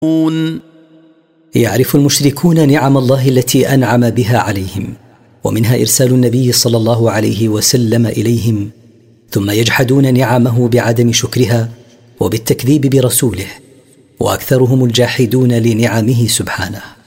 يعرف المشركون نعم الله التي أنعم بها عليهم، ومنها إرسال النبي صلى الله عليه وسلم إليهم، ثم يجحدون نعمه بعدم شكرها وبالتكذيب برسوله، وأكثرهم الجاحدون لنعمه سبحانه.